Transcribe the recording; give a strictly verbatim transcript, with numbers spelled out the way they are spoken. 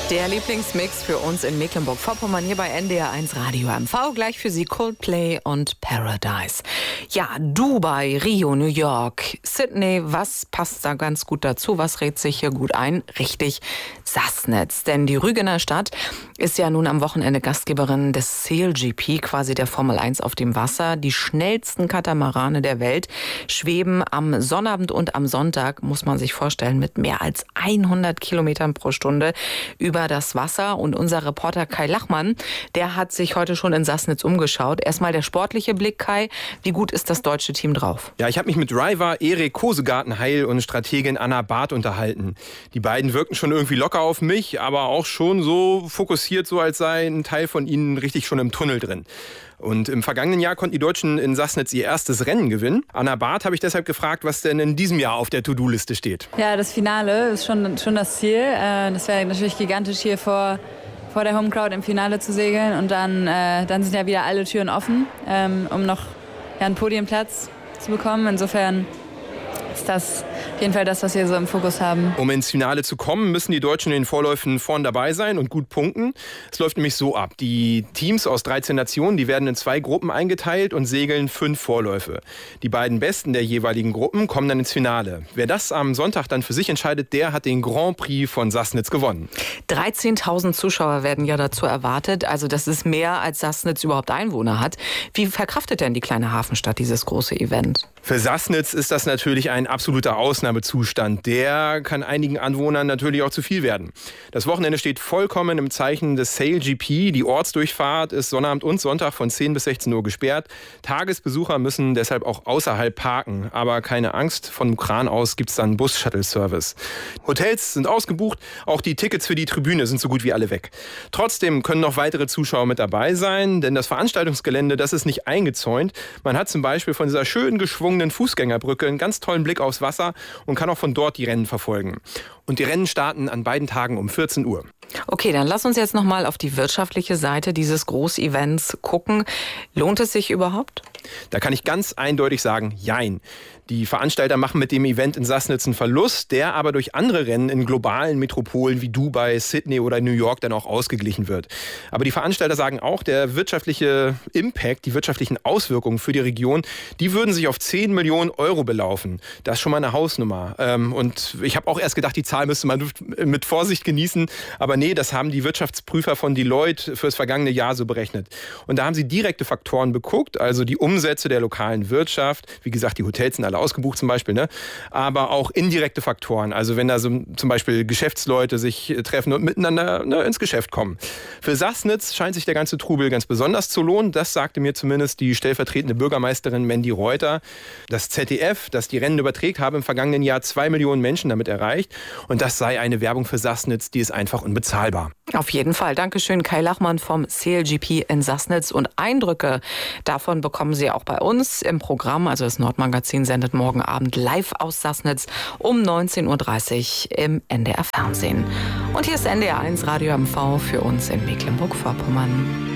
Der Lieblingsmix für uns in Mecklenburg-Vorpommern hier bei N D R eins Radio M V. Gleich für Sie Coldplay und Paradise. Ja, Dubai, Rio, New York, Sydney, was passt da ganz gut dazu? Was rät sich hier gut ein? Richtig, Sassnitz. Denn die Rügener Stadt ist ja nun am Wochenende Gastgeberin des Sail G P, quasi der Formel eins auf dem Wasser. Die schnellsten Katamarane der Welt schweben am Sonnabend und am Sonntag, muss man sich vorstellen, mit mehr als hundert Kilometern pro Stunde über das Wasser. Und unser Reporter Kai Lachmann, der hat sich heute schon in Sassnitz umgeschaut. Erstmal der sportliche Blick, Kai. Wie gut ist das deutsche Team drauf? Ja, ich habe mich mit Driver Erik Kosegarten-Heil und Strategin Anna Barth unterhalten. Die beiden wirkten schon irgendwie locker auf mich, aber auch schon so fokussiert, so als sei ein Teil von ihnen richtig schon im Tunnel drin. Und im vergangenen Jahr konnten die Deutschen in Sassnitz ihr erstes Rennen gewinnen. Anna Barth habe ich deshalb gefragt, was denn in diesem Jahr auf der To-Do-Liste steht. Ja, das Finale ist schon, schon das Ziel. Das wäre natürlich gigantisch, hier vor, vor der Homecrowd im Finale zu segeln. Und dann, äh, dann sind ja wieder alle Türen offen, ähm, um noch ja, einen Podiumplatz zu bekommen. Insofern ist das auf jeden Fall das, was wir so im Fokus haben. Um ins Finale zu kommen, müssen die Deutschen in den Vorläufen vorn dabei sein und gut punkten. Es läuft nämlich so ab. Die Teams aus dreizehn Nationen, die werden in zwei Gruppen eingeteilt und segeln fünf Vorläufe. Die beiden Besten der jeweiligen Gruppen kommen dann ins Finale. Wer das am Sonntag dann für sich entscheidet, der hat den Grand Prix von Sassnitz gewonnen. dreizehntausend Zuschauer werden ja dazu erwartet. Also das ist mehr, als Sassnitz überhaupt Einwohner hat. Wie verkraftet denn die kleine Hafenstadt dieses große Event? Für Sassnitz ist das natürlich ein absoluter Ausnahmezustand. Der kann einigen Anwohnern natürlich auch zu viel werden. Das Wochenende steht vollkommen im Zeichen des Sail G P. Die Ortsdurchfahrt ist Sonnabend und Sonntag von zehn bis sechzehn Uhr gesperrt. Tagesbesucher müssen deshalb auch außerhalb parken. Aber keine Angst, von Kran aus gibt es dann Bus-Shuttle-Service. Hotels sind ausgebucht, auch die Tickets für die Tribüne sind so gut wie alle weg. Trotzdem können noch weitere Zuschauer mit dabei sein, denn das Veranstaltungsgelände, das ist nicht eingezäunt. Man hat zum Beispiel von dieser schön geschwungenen Fußgängerbrücke einen ganz tollen Blick aufs Wasser und kann auch von dort die Rennen verfolgen. Und die Rennen starten an beiden Tagen um vierzehn Uhr. Okay, dann lass uns jetzt noch mal auf die wirtschaftliche Seite dieses Großevents gucken. Lohnt es sich überhaupt? Da kann ich ganz eindeutig sagen, jein. Die Veranstalter machen mit dem Event in Sassnitz einen Verlust, der aber durch andere Rennen in globalen Metropolen wie Dubai, Sydney oder New York dann auch ausgeglichen wird. Aber die Veranstalter sagen auch, der wirtschaftliche Impact, die wirtschaftlichen Auswirkungen für die Region, die würden sich auf zehn Millionen Euro belaufen. Das ist schon mal eine Hausnummer. Und ich habe auch erst gedacht, die Zahl müsste man mit Vorsicht genießen. Aber nee, das haben die Wirtschaftsprüfer von Deloitte fürs vergangene Jahr so berechnet. Und da haben sie direkte Faktoren geguckt, also die Umsätze der lokalen Wirtschaft. Wie gesagt, die Hotels sind alle ausgebucht zum Beispiel, ne? Aber auch indirekte Faktoren. Also wenn da so zum Beispiel Geschäftsleute sich treffen und miteinander ne, ins Geschäft kommen. Für Sassnitz scheint sich der ganze Trubel ganz besonders zu lohnen. Das sagte mir zumindest die stellvertretende Bürgermeisterin Mandy Reuter. Das Z D F, das die Rennen überträgt, habe im vergangenen Jahr zwei Millionen Menschen damit erreicht. Und das sei eine Werbung für Sassnitz, die ist einfach unbezahlbar. Auf jeden Fall. Dankeschön, Kai Lachmann vom Sail G P in Sassnitz. Und Eindrücke davon bekommen Sie auch bei uns im Programm. Also das Nordmagazin sendet morgen Abend live aus Sassnitz um neunzehn Uhr dreißig im N D R Fernsehen. Und hier ist N D R eins Radio M V für uns in Mecklenburg-Vorpommern.